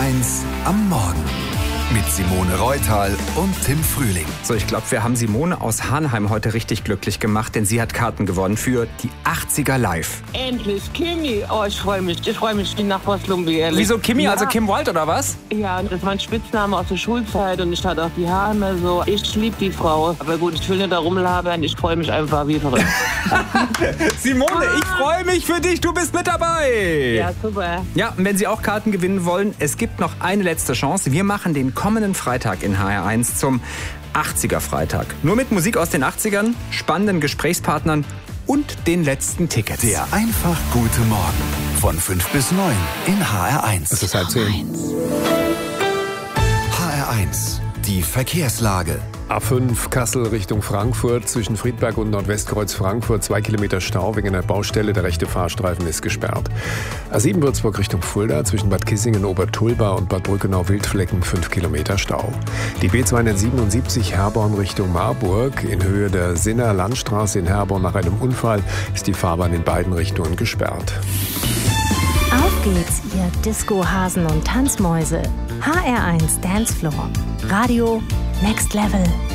HR1 am Morgen. Mit Simone Reutal und Tim Frühling. So, ich glaube, wir haben Simone aus Hanheim heute richtig glücklich gemacht, denn sie hat Karten gewonnen für die 80er Live. Endlich, Kimi. Oh, ich freue mich. Ich freue mich wie nach Lumbi, ehrlich. Wieso Kimi? Ja. Also Kim Wilde oder was? Ja, das ist mein Spitzname aus der Schulzeit und ich hatte auch die Haare immer so. Ich liebe die Frau. Aber gut, ich will nicht da rumlabern. Ich freue mich einfach wie verrückt. Simone, ich freue mich für dich. Du bist mit dabei. Ja, super. Ja, und wenn Sie auch Karten gewinnen wollen, es gibt noch eine letzte Chance. Wir machen den kommenden Freitag in HR1 zum 80er Freitag. Nur mit Musik aus den 80ern, spannenden Gesprächspartnern und den letzten Tickets. Der einfach gute Morgen von 5 bis 9 in HR1. Es ist 9:30. HR1, die Verkehrslage. A5 Kassel Richtung Frankfurt, zwischen Friedberg und Nordwestkreuz Frankfurt 2 Kilometer Stau wegen einer Baustelle, der rechte Fahrstreifen ist gesperrt. A7 Würzburg Richtung Fulda, zwischen Bad Kissingen, Obertulba und Bad Brückenau-Wildflecken 5 Kilometer Stau. Die B277 Herborn Richtung Marburg, in Höhe der Sinner Landstraße in Herborn nach einem Unfall ist die Fahrbahn in beiden Richtungen gesperrt. Auf geht's, ihr Disco-Hasen und Tanzmäuse. HR1 Dancefloor. Radio Next Level.